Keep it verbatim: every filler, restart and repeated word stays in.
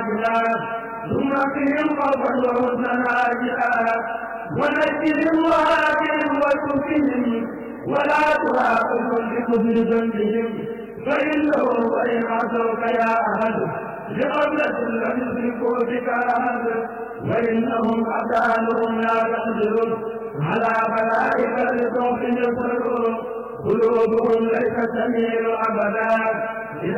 عاجلا ثم قهم خوفا وحزنا عاجلا ونجهم وهاجهم وكفهم ولا تؤاخذهم بكفر ذنبهم فإنه وإن عصوك يا أحد لقبلة لم يشركوا بك أحد وإنهم أبدانهم لا تقدر على ملائكة لصوت يصرون قلوبهم ليس تميل أبدا